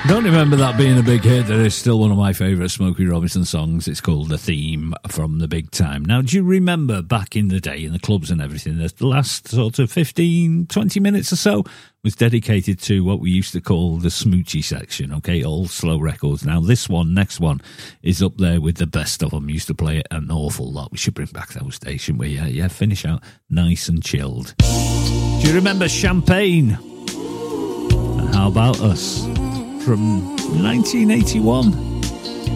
Don't remember that being a big hit. It is still one of my favourite Smokey Robinson songs. It's called The Theme from The Big Time. Now, do you remember back in the day in the clubs and everything, the last sort of 15, 20 minutes or so was dedicated to what we used to call the smoochy section, okay, all slow records. Now, this one, next one, is up there with the best of them. Used to play it an awful lot. We should bring back those days, shouldn't we? Yeah, finish out nice and chilled. Do you remember Champagne? And How About Us? From 1981.